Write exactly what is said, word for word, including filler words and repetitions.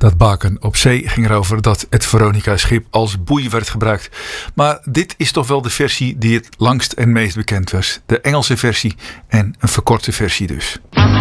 Dat baken op zee ging erover dat het Veronica-schip als boei werd gebruikt. Maar dit is toch wel de versie die het langst en meest bekend was. De Engelse versie en een verkorte versie dus.